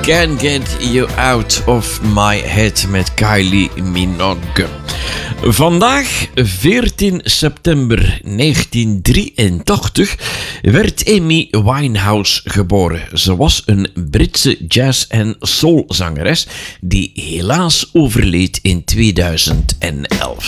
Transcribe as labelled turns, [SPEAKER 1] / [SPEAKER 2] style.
[SPEAKER 1] Can't Get You Out of My Head met Kylie Minogue. Vandaag, 14 september 1983, werd Amy Winehouse geboren. Ze was een Britse jazz- en soulzangeres die helaas overleed in 2011.